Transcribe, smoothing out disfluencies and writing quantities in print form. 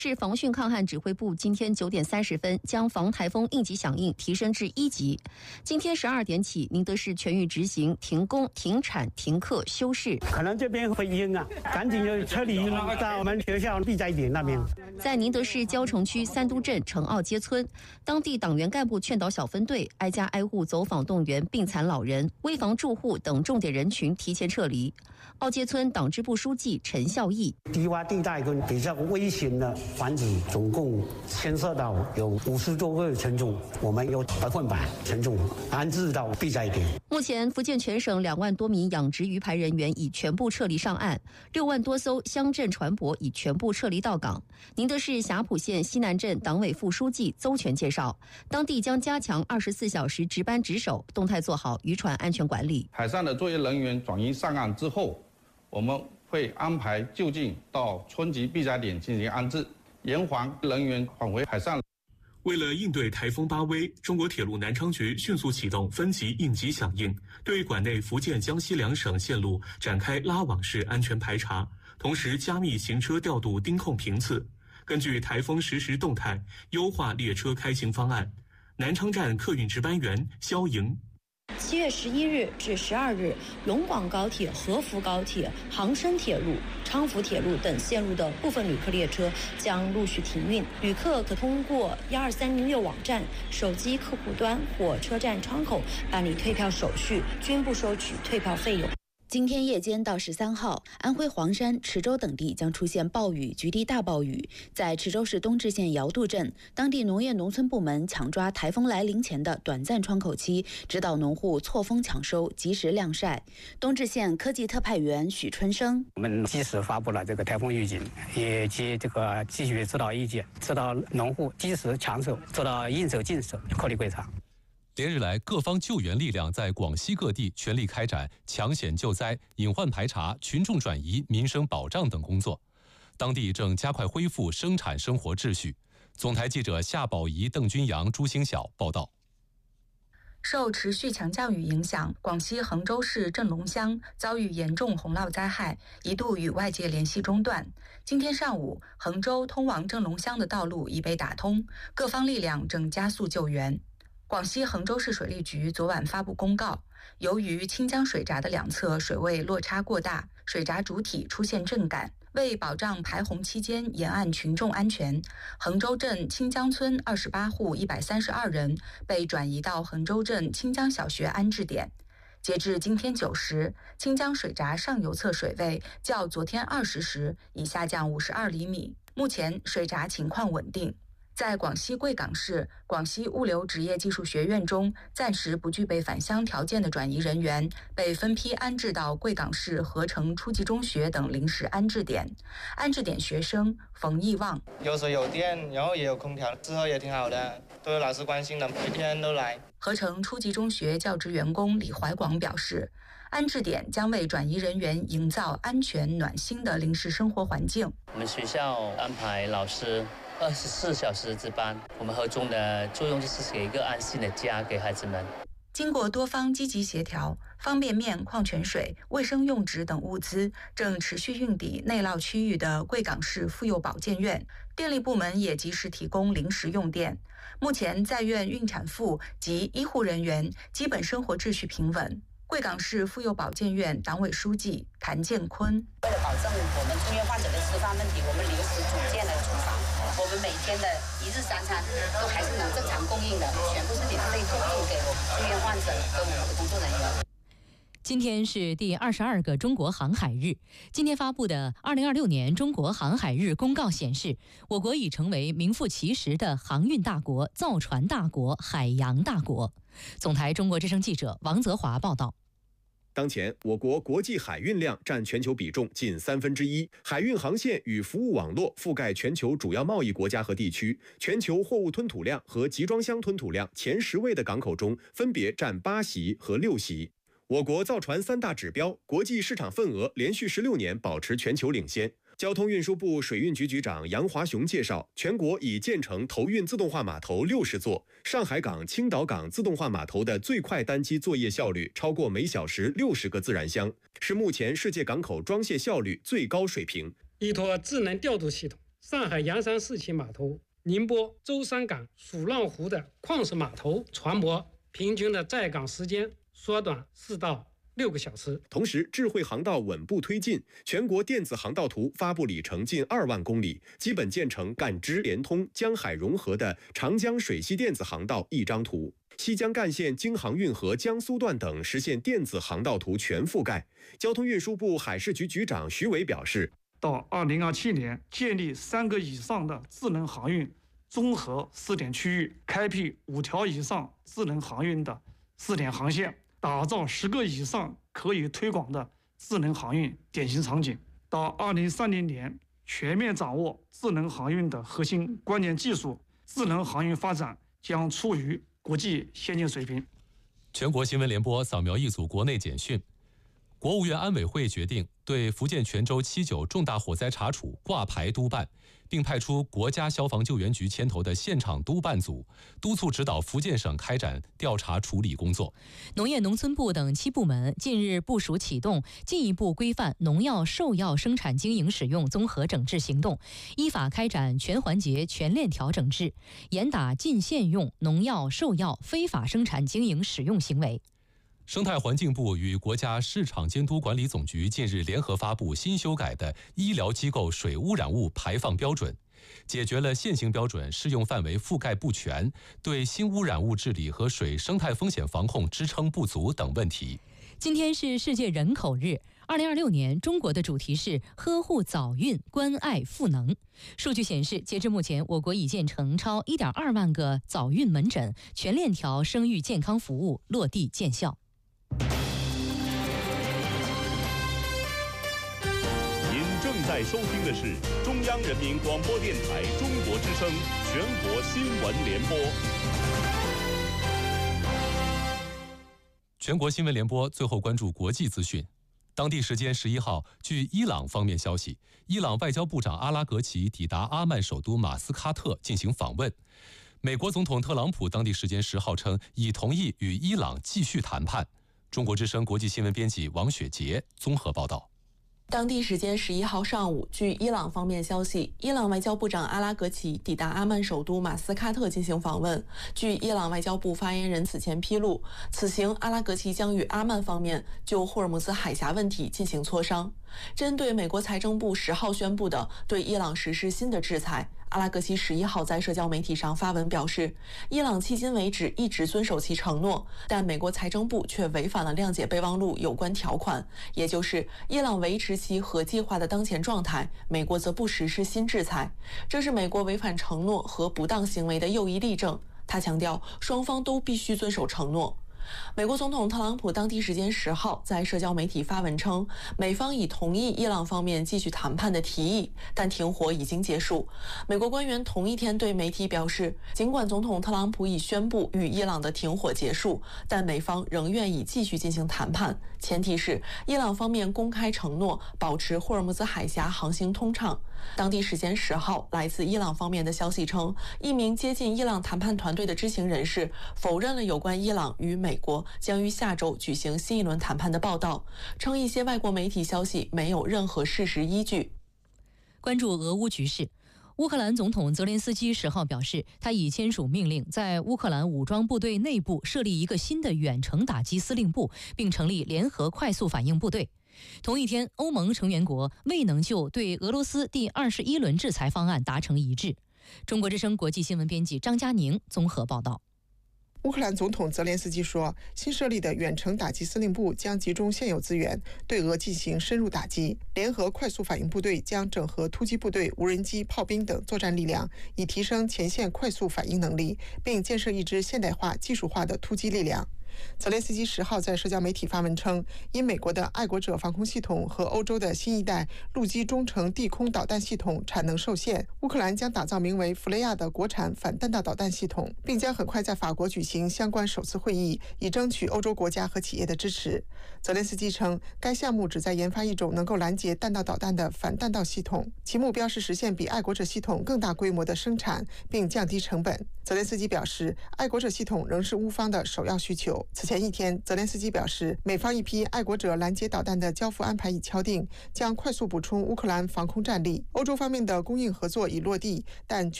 市防汛抗旱指挥部今天9点30分将防台风应急响应提升至1级。今天12点起，宁德市全域执行停工、停产、停课、休市。 可能这边会阴啊，赶紧就撤离到我们学校避灾点那边。 在宁德市蛟虫区三都镇城坳街村，当地党员干部劝导小分队挨家挨户走访动员病残老人、危房住户等重点人群提前撤离。坳街村党支部书记陈孝义， 低洼地带跟比较危险的环境，总共牵涉到有50多个群众，我们有100%群众安置到避灾点。 目前，福建全省2万多名养殖鱼排人员已全部撤离上岸，6万多艘乡镇船舶已全部撤离到港。宁德市霞浦县西南镇党委副书记邹全介绍，当地将加强24小时值班值守，动态做好渔船安全管理。 海上的作业人员转移上岸之后，我们会安排就近到村级避灾点进行安置，严防人员返回海上。 为了应对台风巴威，中国铁路南昌局迅速启动分级应急响应，对管内福建、江西2省线路展开拉网式安全排查，同时加密行车调度盯控频次，根据台风实时动态优化列车开行方案。南昌站客运值班员肖莹。 7月11日至12日，龙广高铁、合福高铁、杭深铁路、昌福铁路等线路的部分旅客列车将陆续停运，旅客可通过12306网站、手机客户端或车站窗口办理退票手续，均不收取退票费用。今天夜间到13号，安徽黄山、池州等地将出现暴雨、局地大暴雨。在池州市东至县尧渡镇，当地农业农村部门抢抓台风来临前的短暂窗口期，指导农户错峰抢收，及时晾晒。东至县科技特派员许春生， 我们及时发布了这个台风预警，以及继续指导意见，指导农户及时抢收，做到应收尽收，颗粒归场。 连日来，各方救援力量在广西各地全力开展抢险救灾、隐患排查、群众转移、民生保障等工作。当地正加快恢复生产生活秩序。总台记者夏宝仪、邓君阳、朱星晓报道。 受持续强降雨影响，广西衡州市镇龙乡遭遇严重洪涝灾害，一度与外界联系中断。今天上午，衡州通往镇龙乡的道路已被打通，各方力量正加速救援。广西衡州市水利局昨晚发布公告，由于清江水闸的两侧水位落差过大，水闸主体出现震感，为保障排洪期间沿岸群众安全，衡州镇清江村28户132人被转移到衡州镇清江小学安置点。截至今天9时，清江水闸上游侧水位较昨天20时已下降52厘米，目前水闸情况稳定。在广西贵港市广西物流职业技术学院中，暂时不具备返乡条件的转移人员被分批安置到贵港市合成初级中学等临时安置点。安置点学生冯义旺， 有水有电，然后也有空调，之后也挺好的，都有老师关心的，每天都来。 合成初级中学教职员工李怀广表示，安置点将为转移人员营造安全暖心的临时生活环境。 我们学校安排老师24小时值班，我们合中的作用就是给一个安心的家给孩子们。 经过多方积极协调，方便面、矿泉水、卫生用纸等物资正持续运抵内涝区域的贵港市妇幼保健院，电力部门也及时提供临时用电。目前在院孕产妇及医护人员基本生活秩序平稳。贵港市妇幼保健院党委书记谭建坤， 为了保证我们住院患者的吃饭问题，我们临时组建了厨房，我们每天的1日3餐都还是能正常供应的，全部是免费提供给我们住院患者跟我们的工作人员。 今天是第22个中国航海日。今天发布的2026年中国航海日公告显示，我国已成为名副其实的航运大国、造船大国、海洋大国。总台中国之声记者王泽华报道。 当前，我国国际海运量占全球比重近1/3，海运航线与服务网络覆盖全球主要贸易国家和地区，全球货物吞吐量和集装箱吞吐量前10位的港口中，分别占8席和6席。我国造船3大指标，国际市场份额连续16年保持全球领先。交通运输部水运局局长杨华雄介绍，全国已建成投运自动化码头60座，上海港、青岛港自动化码头的最快单机作业效率超过每小时60个自然箱，是目前世界港口装卸效率最高水平。 依托智能调度系统， 上海洋山四期码头、宁波舟山港、蜀浪湖的矿石码头船舶平均的在港时间缩短4到6个小时。 同时，智慧航道稳步推进，全国电子航道图发布里程近2万公里，基本建成赣支联通、江海融合的长江水系电子航道一张图。西江干线京杭运河江苏段等实现电子航道图全覆盖。交通运输部海事局局长徐伟表示， 到2027年，建立3个以上的智能航运综合试点区域，开辟5条以上智能航运的试点航线，打造10个以上可以推广的智能航运典型场景。到2030年，全面掌握智能航运的核心关键技术，智能航运发展将处于国际先进水平。 全国新闻联播扫描一组国内简讯。国务院安委会决定对福建泉州7·9重大火灾查处挂牌督办，并派出国家消防救援局牵头的现场督办组，督促指导福建省开展调查处理工作。 农业农村部等7部门近日部署启动进一步规范农药、兽药生产经营使用综合整治行动，依法开展全环节全链条整治，严打禁限用农药、兽药非法生产经营使用行为。 生态环境部与国家市场监督管理总局近日联合发布新修改的医疗机构水污染物排放标准，解决了现行标准适用范围覆盖不全、对新污染物治理和水生态风险防控支撑不足等问题。 今天是世界人口日，2026年中国的主题是呵护早孕、关爱赋能。数据显示，截至目前，我国已建成超1.2万个早孕门诊，全链条生育健康服务落地见效。 正在收听的是中央人民广播电台中国之声全国新闻联播。 全国新闻联播最后关注国际资讯。当地时间11号，据伊朗方面消息，伊朗外交部长阿拉格齐抵达阿曼首都马斯喀特进行访问。美国总统特朗普当地时间10号称，已同意与伊朗继续谈判。中国之声国际新闻编辑王雪杰综合报道。 当地时间11号上午，据伊朗方面消息，伊朗外交部长阿拉格齐抵达阿曼首都马斯喀特进行访问。据伊朗外交部发言人此前披露，此行阿拉格齐将与阿曼方面就霍尔木兹海峡问题进行磋商。针对美国财政部10号宣布的对伊朗实施新的制裁，阿拉格齐11号在社交媒体上发文表示，伊朗迄今为止一直遵守其承诺，但美国财政部却违反了谅解备忘录有关条款，也就是伊朗维持其核计划的当前状态，美国则不实施新制裁，这是美国违反承诺和不当行为的又一例证。他强调，双方都必须遵守承诺。美国总统特朗普当地时间10号在社交媒体发文称，美方已同意伊朗方面继续谈判的提议，但停火已经结束。美国官员同一天对媒体表示，尽管总统特朗普已宣布与伊朗的停火结束，但美方仍愿意继续进行谈判，前提是伊朗方面公开承诺保持霍尔木兹海峡航行通畅。当地时间10号，来自伊朗方面的消息称，一名接近伊朗谈判团队的知情人士否认了有关伊朗与美国将于下周举行新一轮谈判的报道，称一些外国媒体消息没有任何事实依据。 关注俄乌局势，乌克兰总统泽连斯基10号表示，他已签署命令，在乌克兰武装部队内部设立一个新的远程打击司令部，并成立联合快速反应部队。同一天，欧盟成员国未能就对俄罗斯第21轮制裁方案达成一致。中国之声国际新闻编辑张佳宁综合报道。 乌克兰总统泽连斯基说，新设立的远程打击司令部将集中现有资源，对俄进行深入打击。联合快速反应部队将整合突击部队、无人机、炮兵等作战力量，以提升前线快速反应能力，并建设一支现代化、技术化的突击力量。泽连斯基10号在社交媒体发文称，因美国的爱国者防空系统和欧洲的新一代陆基中程地空导弹系统产能受限，乌克兰将打造名为弗雷亚的国产反弹道导弹系统，并将很快在法国举行相关首次会议，以争取欧洲国家和企业的支持。泽连斯基称，该项目旨在研发一种能够拦截弹道导弹的反弹道系统，其目标是实现比爱国者系统更大规模的生产，并降低成本。 泽连斯基表示，爱国者系统仍是乌方的首要需求。此前一天，泽连斯基表示，美方一批爱国者拦截导弹的交付安排已敲定，将快速补充乌克兰防空战力。欧洲方面的供应合作已落地，但